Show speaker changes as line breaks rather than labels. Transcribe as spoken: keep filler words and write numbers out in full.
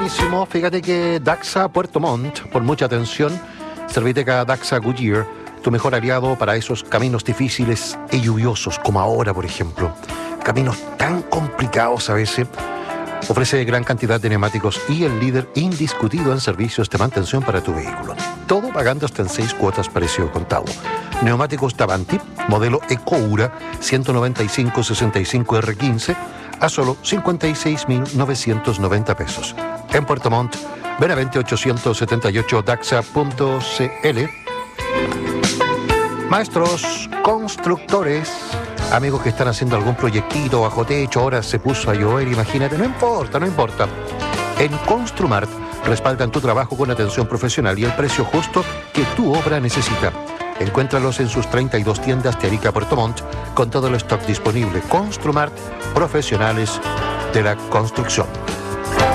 buenísimo. Fíjate que Daxa Puerto Montt, por mucha atención, Serviteca Daxa Goodyear, tu mejor aliado para esos caminos difíciles y lluviosos, como ahora, por ejemplo. Caminos tan complicados a veces. Ofrece gran cantidad de neumáticos y el líder indiscutido en servicios de mantención para tu vehículo. Todo pagando hasta en seis cuotas precio contado. Neumáticos Davanti, modelo Ecoura ciento noventa y cinco sesenta y cinco R quince a solo cincuenta y seis mil novecientos noventa pesos. En Puerto Montt, Benavente ochocientos setenta y ocho daxa punto c l. Maestros constructores, amigos que están haciendo algún proyectito bajo techo, ahora se puso a llover, imagínate, no importa, no importa. En Construmart respaldan tu trabajo con atención profesional y el precio justo que tu obra necesita. Encuéntralos en sus treinta y dos tiendas de Arica, Puerto Montt, con todo el stock disponible. Construmart, profesionales de la construcción.